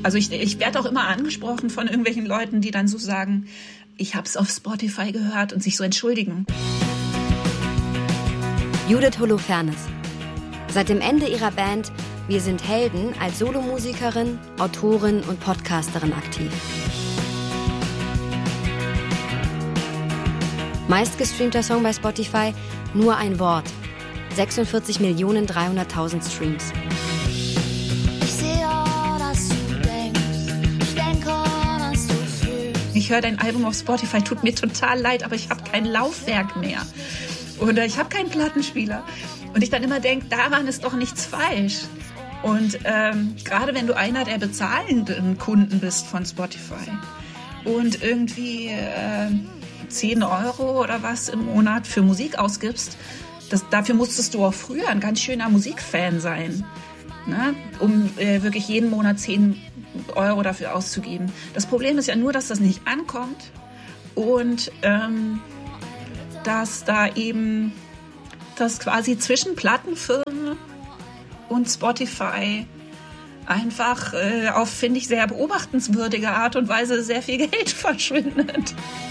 Also ich werde auch immer angesprochen von irgendwelchen Leuten, die dann so sagen, ich habe es auf Spotify gehört und sich so entschuldigen. Judith Holofernes. Seit dem Ende ihrer Band Wir sind Helden als Solomusikerin, Autorin und Podcasterin aktiv. Meistgestreamter Song bei Spotify, Nur ein Wort. 46.300.000 Streams. Ich höre dein Album auf Spotify, tut mir total leid, aber ich habe kein Laufwerk mehr. Oder ich habe keinen Plattenspieler. Und ich dann immer denke, daran ist doch nichts falsch. Und gerade wenn du einer der bezahlenden Kunden bist von Spotify und irgendwie 10 Euro oder was im Monat für Musik ausgibst, dafür musstest du auch früher ein ganz schöner Musikfan sein, ne? Um wirklich jeden Monat 10 Euro dafür auszugeben. Das Problem ist ja nur, dass das nicht ankommt und dass da eben das quasi zwischen Plattenfirmen und Spotify einfach auf, finde ich, sehr beobachtenswürdige Art und Weise sehr viel Geld verschwindet.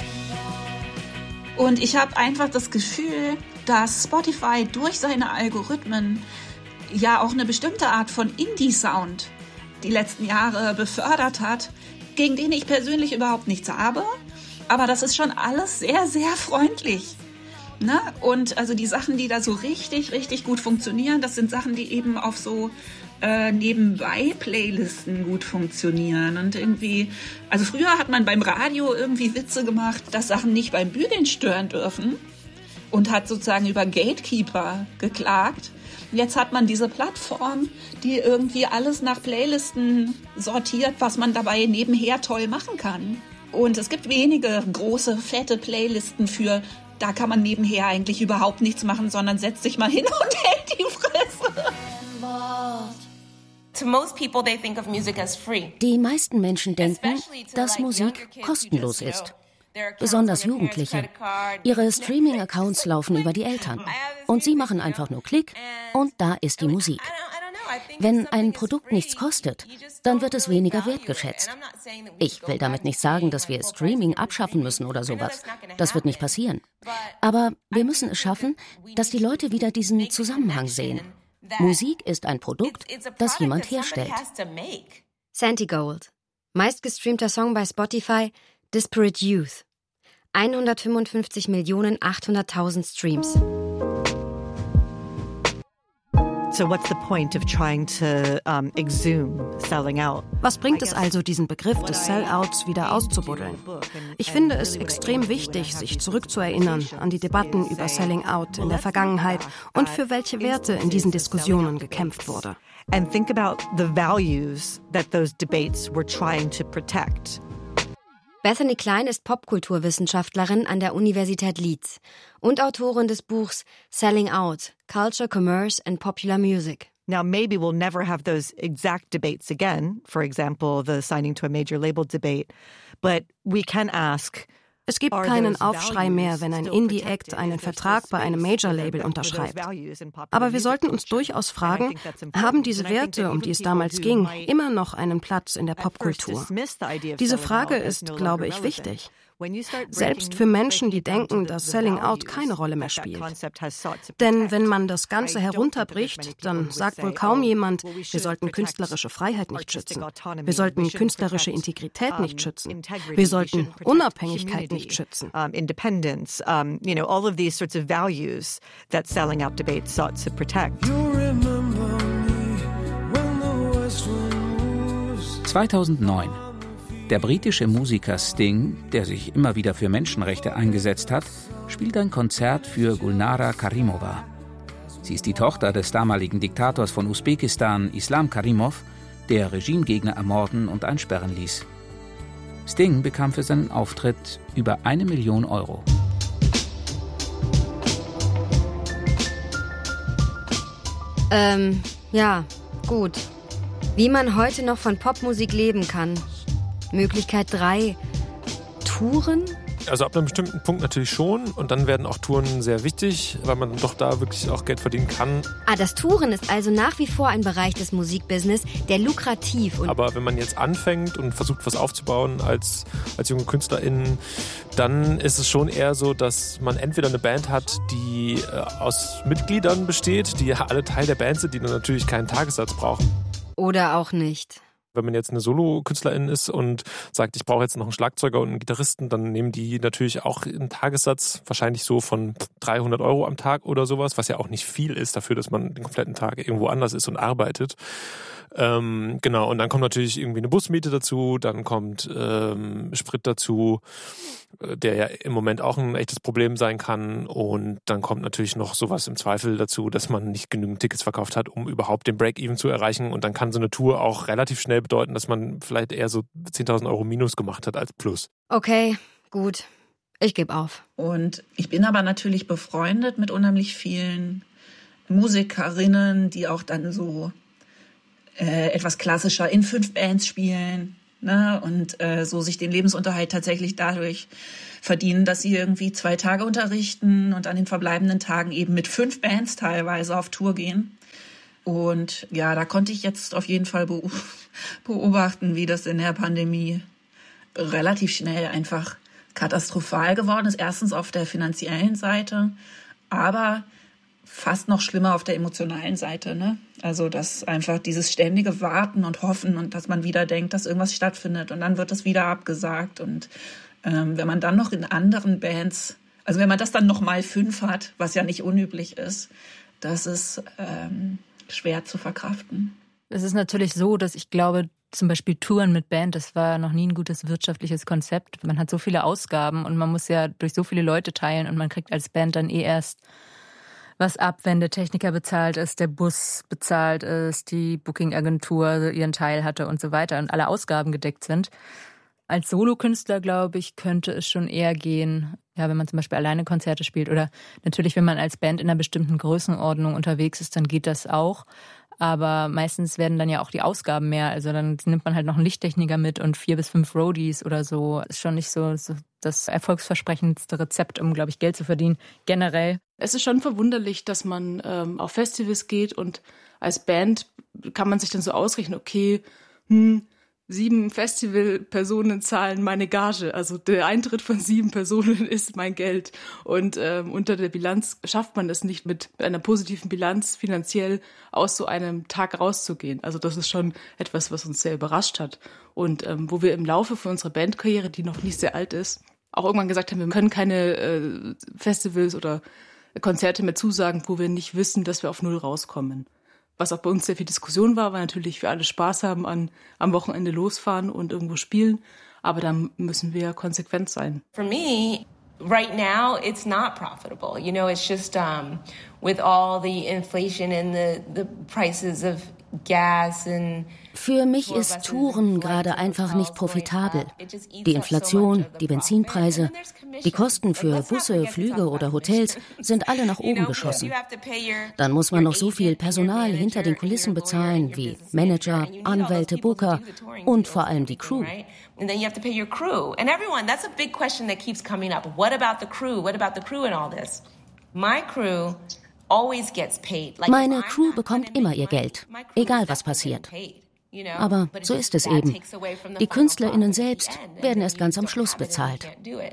Und ich habe einfach das Gefühl, dass Spotify durch seine Algorithmen ja auch eine bestimmte Art von Indie-Sound die letzten Jahre befördert hat, gegen den ich persönlich überhaupt nichts habe. Aber das ist schon alles sehr, sehr freundlich. Ne? Und also die Sachen, die da so richtig, richtig gut funktionieren, das sind Sachen, die eben auf so Nebenbei-Playlisten gut funktionieren. Und irgendwie, also früher hat man beim Radio irgendwie Witze gemacht, dass Sachen nicht beim Bügeln stören dürfen und hat sozusagen über Gatekeeper geklagt. Jetzt hat man diese Plattform, die irgendwie alles nach Playlisten sortiert, was man dabei nebenher toll machen kann. Und es gibt wenige große, fette Playlisten für, da kann man nebenher eigentlich überhaupt nichts machen, sondern setzt sich mal hin und hält die Fresse. Die meisten Menschen denken, dass Musik kostenlos ist. Besonders Jugendliche. Ihre Streaming-Accounts laufen über die Eltern. Und sie machen einfach nur Klick und da ist die Musik. Wenn ein Produkt nichts kostet, dann wird es weniger wertgeschätzt. Ich will damit nicht sagen, dass wir Streaming abschaffen müssen oder sowas. Das wird nicht passieren. Aber wir müssen es schaffen, dass die Leute wieder diesen Zusammenhang sehen. Musik ist ein Produkt, das jemand herstellt. Santi Gold. Meistgestreamter Song bei Spotify, Disparate Youth. 155.800.000 Streams. So what's the point of trying to exhume selling out? Was bringt es also, diesen Begriff des Sellouts wieder auszubuddeln? Ich finde es extrem wichtig, sich zurückzuerinnern an die Debatten über Selling Out in der Vergangenheit und für welche Werte in diesen Diskussionen gekämpft wurde. And think about the values that those debates were trying to protect. Bethany Klein ist Popkulturwissenschaftlerin an der Universität Leeds und Autorin des Buchs Selling Out: Culture, Commerce and Popular Music. Now, maybe we'll never have those exact debates again, for example, the signing to a major label debate, but we can ask, es gibt keinen Aufschrei mehr, wenn ein Indie-Act einen Vertrag bei einem Major-Label unterschreibt. Aber wir sollten uns durchaus fragen, haben diese Werte, um die es damals ging, immer noch einen Platz in der Popkultur? Diese Frage ist, glaube ich, wichtig. Selbst für Menschen, die denken, dass Selling Out keine Rolle mehr spielt. Denn wenn man das Ganze herunterbricht, dann sagt wohl kaum jemand, wir sollten künstlerische Freiheit nicht schützen. Wir sollten künstlerische Integrität nicht schützen. Wir sollten Unabhängigkeit nicht schützen. Independence, all of these sorts of values that Selling Out debates sought to protect. 2009. Der britische Musiker Sting, der sich immer wieder für Menschenrechte eingesetzt hat, spielt ein Konzert für Gulnara Karimova. Sie ist die Tochter des damaligen Diktators von Usbekistan, Islam Karimov, der Regimegegner ermorden und einsperren ließ. Sting bekam für seinen Auftritt über 1 Million Euro. Ja, gut. Wie man heute noch von Popmusik leben kann. Möglichkeit 3. Touren? Also ab einem bestimmten Punkt natürlich schon. Und dann werden auch Touren sehr wichtig, weil man doch da wirklich auch Geld verdienen kann. Das Touren ist also nach wie vor ein Bereich des Musikbusiness, der lukrativ und... Aber wenn man jetzt anfängt und versucht, was aufzubauen als junge KünstlerInnen, dann ist es schon eher so, dass man entweder eine Band hat, die aus Mitgliedern besteht, die alle Teil der Band sind, die dann natürlich keinen Tagessatz brauchen. Oder auch nicht. Wenn man jetzt eine Solo-Künstlerin ist und sagt, ich brauche jetzt noch einen Schlagzeuger und einen Gitarristen, dann nehmen die natürlich auch einen Tagessatz, wahrscheinlich so von 300 € am Tag oder sowas, was ja auch nicht viel ist dafür, dass man den kompletten Tag irgendwo anders ist und arbeitet. Genau, und dann kommt natürlich irgendwie eine Busmiete dazu, dann kommt Sprit dazu, der ja im Moment auch ein echtes Problem sein kann, und dann kommt natürlich noch sowas im Zweifel dazu, dass man nicht genügend Tickets verkauft hat, um überhaupt den Break-Even zu erreichen, und dann kann so eine Tour auch relativ schnell bedeuten, dass man vielleicht eher so 10.000 € Minus gemacht hat als Plus. Okay, gut. Ich gebe auf. Und ich bin aber natürlich befreundet mit unheimlich vielen Musikerinnen, die auch dann so etwas klassischer in 5 Bands spielen, ne? Und so sich den Lebensunterhalt tatsächlich dadurch verdienen, dass sie irgendwie 2 Tage unterrichten und an den verbleibenden Tagen eben mit 5 Bands teilweise auf Tour gehen. Und ja, da konnte ich jetzt auf jeden Fall beobachten, wie das in der Pandemie relativ schnell einfach katastrophal geworden ist. Erstens auf der finanziellen Seite, aber fast noch schlimmer auf der emotionalen Seite, ne? Also, dass einfach dieses ständige Warten und Hoffen und dass man wieder denkt, dass irgendwas stattfindet, und dann wird es wieder abgesagt. Und wenn man dann noch in anderen Bands, also wenn man das dann noch mal 5 hat, was ja nicht unüblich ist, das ist schwer zu verkraften. Es ist natürlich so, dass ich glaube, zum Beispiel Touren mit Band, das war noch nie ein gutes wirtschaftliches Konzept. Man hat so viele Ausgaben und man muss ja durch so viele Leute teilen, und man kriegt als Band dann erst was ab, wenn der Techniker bezahlt ist, der Bus bezahlt ist, die Booking-Agentur ihren Teil hatte und so weiter und alle Ausgaben gedeckt sind. Als Solokünstler, glaube ich, könnte es schon eher gehen, ja, wenn man zum Beispiel alleine Konzerte spielt, oder natürlich, wenn man als Band in einer bestimmten Größenordnung unterwegs ist, dann geht das auch. Aber meistens werden dann ja auch die Ausgaben mehr. Also dann nimmt man halt noch einen Lichttechniker mit und 4 bis 5 Roadies oder so. Ist schon nicht so das erfolgsversprechendste Rezept, um, glaube ich, Geld zu verdienen, generell. Es ist schon verwunderlich, dass man auf Festivals geht, und als Band kann man sich dann so ausrechnen, okay, 7 Festivalpersonen zahlen meine Gage. Also der Eintritt von 7 Personen ist mein Geld. Und unter der Bilanz schafft man es nicht, mit einer positiven Bilanz finanziell aus so einem Tag rauszugehen. Also das ist schon etwas, was uns sehr überrascht hat. Und wo wir im Laufe von unserer Bandkarriere, die noch nicht sehr alt ist, auch irgendwann gesagt haben, wir können keine Festivals oder Konzerte mehr zusagen, wo wir nicht wissen, dass wir auf 0 rauskommen. Was auch bei uns sehr viel Diskussion war, weil natürlich wir alle Spaß haben am Wochenende losfahren und irgendwo spielen. Aber dann müssen wir konsequent sein. For me, right now, it's not profitable. You know, it's just with all the inflation and the prices of gas and... Für mich ist Touren gerade einfach nicht profitabel. Die Inflation, die Benzinpreise, die Kosten für Busse, Flüge oder Hotels sind alle nach oben geschossen. Dann muss man noch so viel Personal hinter den Kulissen bezahlen, wie Manager, Anwälte, Booker und vor allem die Crew. And then you have to pay your crew. And everyone, that's a big question that keeps coming up. What about the crew? What about the crew in all this? My crew always gets paid. Meine Crew bekommt immer ihr Geld, egal was passiert. Aber so ist es eben. Die KünstlerInnen selbst werden erst ganz am Schluss bezahlt.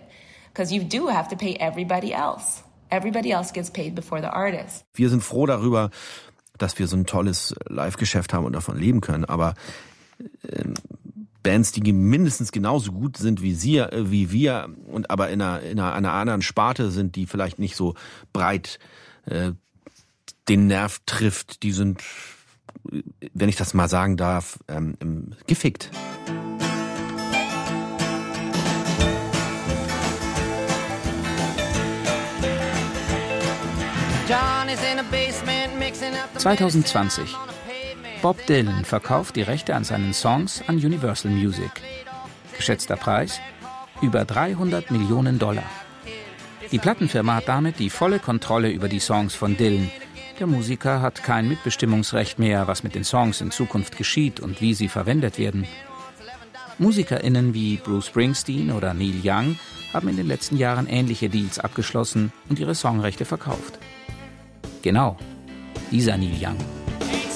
Wir sind froh darüber, dass wir so ein tolles Live-Geschäft haben und davon leben können. Aber Bands, die mindestens genauso gut sind wie wir, und aber in einer anderen Sparte sind, die vielleicht nicht so breit den Nerv trifft, die sind, wenn ich das mal sagen darf, gefickt. ...2020. Bob Dylan verkauft die Rechte an seinen Songs an Universal Music. Geschätzter Preis? Über $300 Millionen. Die Plattenfirma hat damit die volle Kontrolle über die Songs von Dylan. Der Musiker hat kein Mitbestimmungsrecht mehr, was mit den Songs in Zukunft geschieht und wie sie verwendet werden. MusikerInnen wie Bruce Springsteen oder Neil Young haben in den letzten Jahren ähnliche Deals abgeschlossen und ihre Songrechte verkauft. Genau, dieser Neil Young.